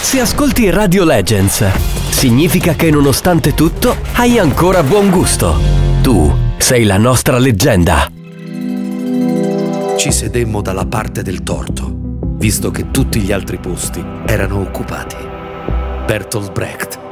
Se ascolti Radio Legends, significa che nonostante tutto hai ancora buon gusto. Tu sei la nostra leggenda. Ci sedemmo dalla parte del torto, visto che tutti gli altri posti erano occupati. Bertolt Brecht.